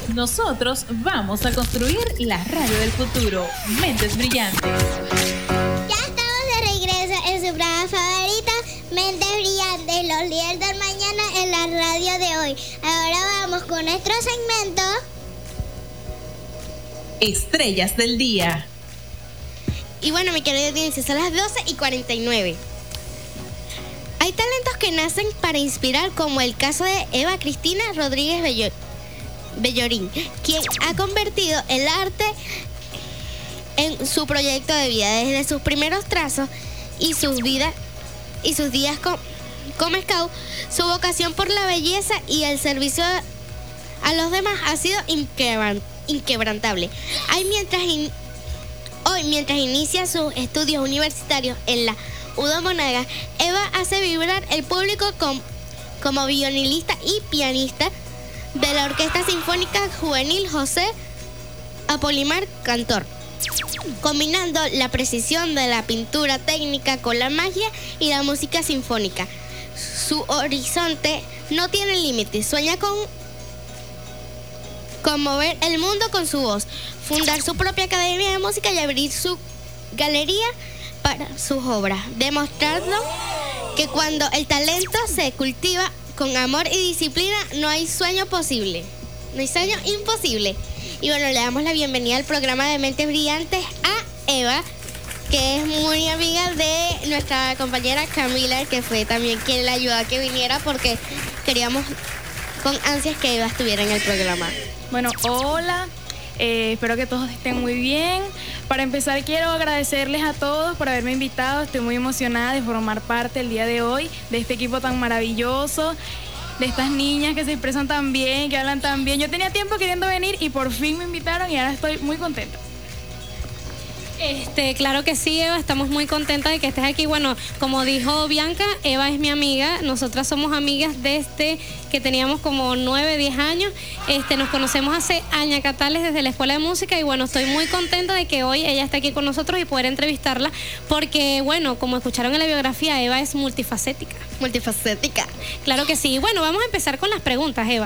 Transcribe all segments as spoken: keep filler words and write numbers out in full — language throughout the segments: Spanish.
nosotros vamos a construir la radio del futuro. Mentes brillantes. Ya estamos de regreso en su programa favorita, Mentes Brillantes, los líderes del mañana en la radio de hoy. Ahora vamos con nuestro segmento Estrellas del Día. Y bueno, mi querida audiencia, son las doce y cuarenta y nueve. Hay talentos que nacen para inspirar, como el caso de Eva Cristina Rodríguez Bello- Bellorín, quien ha convertido el arte en su proyecto de vida. Desde sus primeros trazos y sus vidas y sus días con, como scout, su vocación por la belleza y el servicio a los demás ha sido inquebran- inquebrantable. Hay mientras in- Hoy, mientras inicia sus estudios universitarios en la U D O Monagas, Eva hace vibrar el público con, como violinista y pianista de la Orquesta Sinfónica Juvenil José Apolimar Cantor, combinando la precisión de la pintura técnica con la magia y la música sinfónica. Su horizonte no tiene límites, sueña con conmover el mundo con su voz, fundar su propia academia de música y abrir su galería para sus obras, demostrando que cuando el talento se cultiva con amor y disciplina, no hay sueño posible, no hay sueño imposible. Y bueno, le damos la bienvenida al programa de Mentes Brillantes a Eva, que es muy amiga de nuestra compañera Camila, que fue también quien la ayudó a que viniera, porque queríamos con ansias que Eva estuviera en el programa. Bueno, hola, eh, espero que todos estén muy bien. Para empezar, quiero agradecerles a todos por haberme invitado. Estoy muy emocionada de formar parte el día de hoy de este equipo tan maravilloso, de estas niñas que se expresan tan bien, que hablan tan bien. Yo tenía tiempo queriendo venir y por fin me invitaron y ahora estoy muy contenta. Este, claro que sí, Eva, estamos muy contentas de que estés aquí. Bueno, como dijo Bianca, Eva es mi amiga. Nosotras somos amigas desde que teníamos como nueve, diez años. Este, nos conocemos hace añacatales desde la escuela de música y bueno, estoy muy contenta de que hoy ella esté aquí con nosotros y poder entrevistarla porque, bueno, como escucharon en la biografía, Eva es multifacética. Multifacética. Claro que sí. Bueno, vamos a empezar con las preguntas, Eva.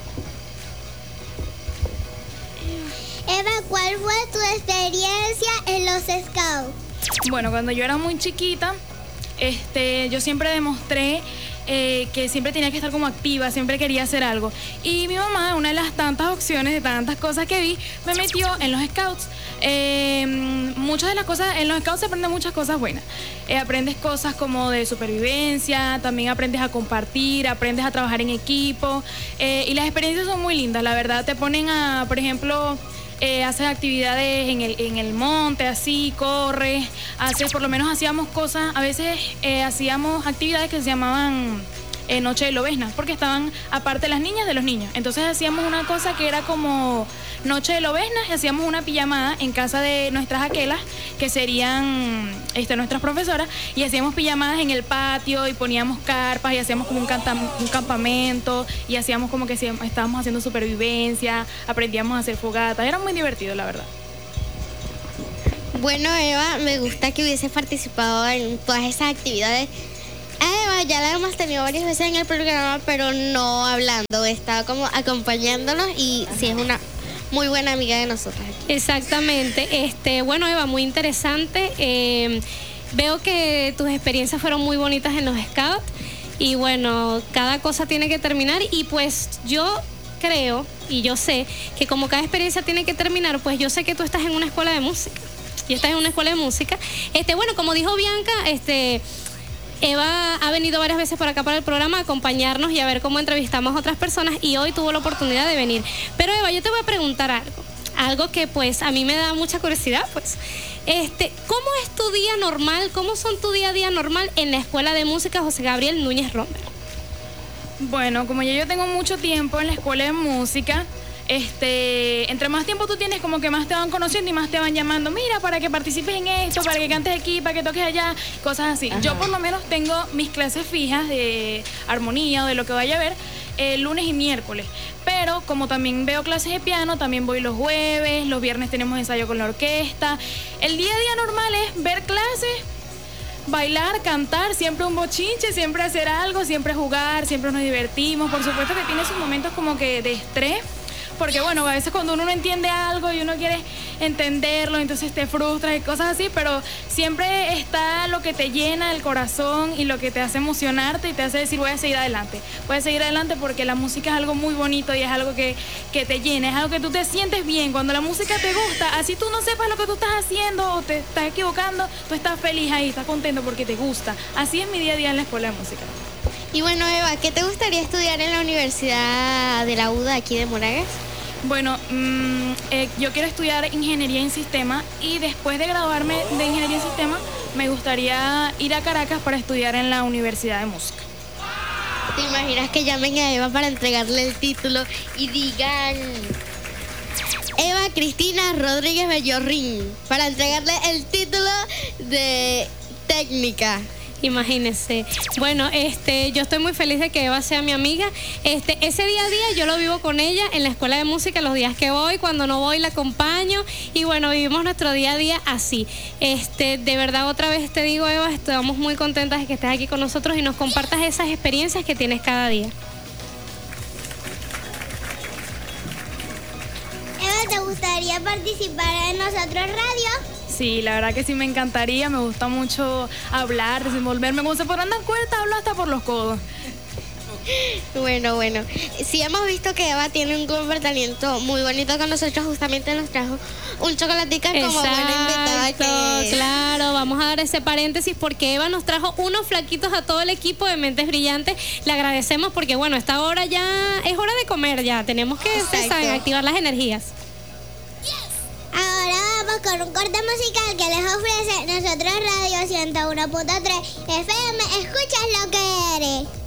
Eva, ¿cuál fue tu experiencia en los Scouts? Bueno, cuando yo era muy chiquita, este, yo siempre demostré eh, que siempre tenía que estar como activa, siempre quería hacer algo. Y mi mamá, una de las tantas opciones, de tantas cosas que vi, me metió en los Scouts. Eh, muchas de las cosas, en los Scouts se aprenden muchas cosas buenas. Eh, aprendes cosas como de supervivencia, también aprendes a compartir, aprendes a trabajar en equipo. Eh, y las experiencias son muy lindas, la verdad. Te ponen a, por ejemplo... Eh, haces actividades en el, en el monte, así, corres, haces, por lo menos hacíamos cosas, a veces eh, hacíamos actividades que se llamaban eh, Noche de Lobeznas, porque estaban aparte las niñas de los niños. Entonces hacíamos una cosa que era como Noche de Lobeznas y hacíamos una pijamada en casa de nuestras aquelas, que serían este, nuestras profesoras, y hacíamos pijamadas en el patio y poníamos carpas y hacíamos como un, canta, un campamento y hacíamos como que estábamos haciendo supervivencia, aprendíamos a hacer fogatas, era muy divertido, la verdad. Bueno, Eva, me gusta que hubiese participado en todas esas actividades. A Eva ya la hemos tenido varias veces en el programa, pero no hablando, estaba como acompañándonos y sí es una muy buena amiga de nosotras. Exactamente. Este, bueno, Eva, muy interesante. Eh, veo que tus experiencias fueron muy bonitas en los Scouts y bueno, cada cosa tiene que terminar y pues yo creo y yo sé que como cada experiencia tiene que terminar, pues yo sé que tú estás en una escuela de música. Y estás en una escuela de música. Este, bueno, como dijo Bianca, este, Eva ha venido varias veces por acá para el programa a acompañarnos y a ver cómo entrevistamos a otras personas y hoy tuvo la oportunidad de venir. Pero Eva, yo te voy a preguntar algo, algo que pues a mí me da mucha curiosidad, pues. Este, ¿cómo es tu día normal? ¿Cómo son tu día a día normal en la Escuela de Música José Gabriel Núñez Romer? Bueno, como ya yo tengo mucho tiempo en la escuela de música, Este, entre más tiempo tú tienes, como que más te van conociendo y más te van llamando, mira, para que participes en esto, para que cantes aquí, para que toques allá, cosas así. Ajá. Yo por lo menos tengo mis clases fijas de armonía o de lo que vaya a ver, eh, lunes y miércoles. Pero como también veo clases de piano, también voy los jueves, los viernes tenemos ensayo con la orquesta. El día a día normal es ver clases, bailar, cantar, siempre un bochinche, siempre hacer algo, siempre jugar, siempre nos divertimos. Por supuesto que tiene sus momentos como que de estrés, porque bueno, a veces cuando uno no entiende algo y uno quiere entenderlo, entonces te frustras y cosas así, pero siempre está lo que te llena el corazón y lo que te hace emocionarte y te hace decir voy a seguir adelante, voy a seguir adelante porque la música es algo muy bonito y es algo que, que te llena, es algo que tú te sientes bien, cuando la música te gusta, así tú no sepas lo que tú estás haciendo o te estás equivocando, tú estás feliz ahí, estás contento porque te gusta, así es mi día a día en la escuela de música. Y bueno, Eva, ¿qué te gustaría estudiar en la Universidad de la U D A aquí de Moragas? Bueno, mmm, eh, yo quiero estudiar ingeniería en sistema y después de graduarme de ingeniería en sistema me gustaría ir a Caracas para estudiar en la Universidad de Música. ¿Te imaginas que llamen a Eva para entregarle el título y digan Eva Cristina Rodríguez Bellorrín para entregarle el título de técnica? Imagínense. Bueno, este, yo estoy muy feliz de que Eva sea mi amiga. Este, ese día a día yo lo vivo con ella en la escuela de música, los días que voy, cuando no voy la acompaño y bueno, vivimos nuestro día a día así. Este, de verdad otra vez te digo, Eva, estamos muy contentas de que estés aquí con nosotros y nos compartas esas experiencias que tienes cada día. Eva, ¿te gustaría participar en Nosotros Radio? Sí, la verdad que sí me encantaría, me gusta mucho hablar, desenvolverme, como se podrán dar cuenta, hablo hasta por los codos. Bueno, bueno, sí hemos visto que Eva tiene un comportamiento muy bonito con nosotros, justamente nos trajo un chocolatico como buena invitada que es. Claro, vamos a dar ese paréntesis porque Eva nos trajo unos flaquitos a todo el equipo de Mentes Brillantes, le agradecemos porque bueno, esta hora ya es hora de comer ya, tenemos que empezar a activar las energías. Ahora vamos con un corte musical que les ofrece Nosotros Radio ciento uno punto tres F M. Escuchas lo que eres.